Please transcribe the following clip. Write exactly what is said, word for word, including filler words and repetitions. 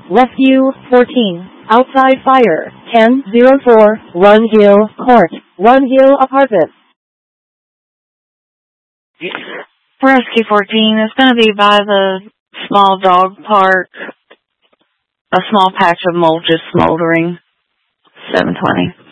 Rescue fourteen. Outside fire. ten oh four. Run Hill Court. Run Hill Apartments. Rescue fourteen is going to be by the small dog park. A small patch of mold just smoldering. seven twenty.